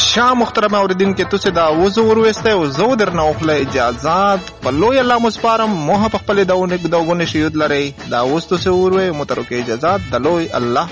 شاه محترم اوریدونکو تاسو دا وزو وروسته او زو درنه خپل اجازهات په لوی الله مسپارم موه په خپل داونه شهود لري دا وستو سه وروي مترکه اجازهات د لوی الله